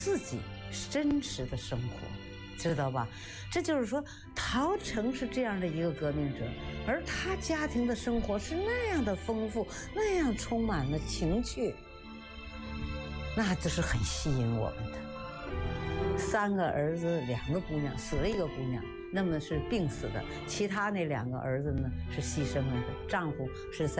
自己真实的生活，知道吧？这就是说，陶成是这样的一个革命者，而他家庭的生活是那样的丰富，那样充满了情趣，那这是很吸引我们的。3个儿子2个姑娘，死了1个姑娘，那么是病死的，其他那2个儿子呢是牺牲了的，丈夫是在